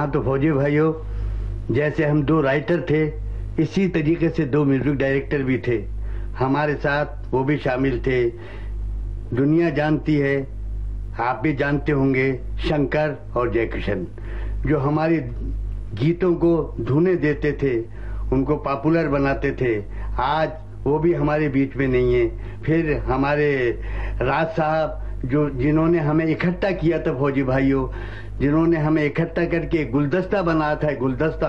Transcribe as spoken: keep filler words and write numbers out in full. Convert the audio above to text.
यहाँ तो फौजी भाइयों, जैसे हम दो राइटर थे, इसी तरीके से दो म्यूजिक डायरेक्टर भी थे हमारे साथ, वो भी शामिल थे। दुनिया जानती है, आप भी जानते होंगे, शंकर और जयकिशन, जो हमारी गीतों को धुने देते थे, उनको पॉपुलर बनाते थे। आज वो भी हमारे बीच में नहीं है। फिर हमारे राज साहब, जो जिन्होंने हमें इकट्ठा किया था फौजी भाइयों, जिन्होंने हमें इकट्ठा करके गुलदस्ता बनाया था, गुलदस्ता